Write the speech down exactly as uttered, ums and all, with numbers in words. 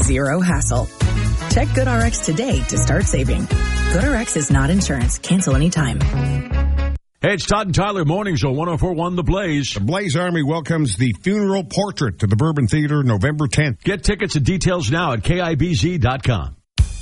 zero hassle. Check GoodRx today to start saving. GoodRx is not insurance. Cancel anytime. Hey, it's Todd and Tyler Mornings on one oh four point one The Blaze. The Blaze Army welcomes the Funeral Portrait to the Bourbon Theater November tenth. Get tickets and details now at K I B Z dot com.